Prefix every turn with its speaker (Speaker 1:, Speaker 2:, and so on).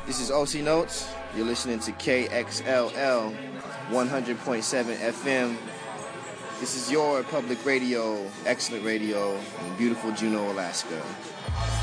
Speaker 1: This is OC Notes. You're listening to KXLL 100.7 FM. This is your public radio, excellent radio in beautiful Juneau, Alaska.